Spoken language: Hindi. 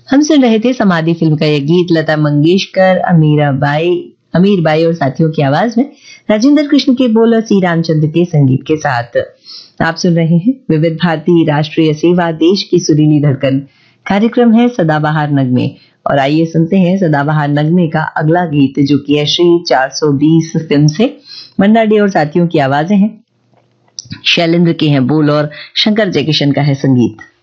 हम सुन रहे थे समाधि फिल्म का यह गीत लता मंगेशकर, अमीर बाई और साथियों की आवाज में, राजेंद्र कृष्ण के बोल और सी रामचंद्र के संगीत के साथ। आप सुन रहे हैं विविध भारती राष्ट्रीय सेवा, देश की सुरीली धड़कन। कार्यक्रम है सदाबहार नगमे, और आइए सुनते हैं सदाबहार नगमे का अगला गीत, जो कि है श्री 420 फिल्म से। मन्ना डे और साथियों की आवाजें हैं, शैलेंद्र के हैं बोल और शंकर जयकिशन का है संगीत।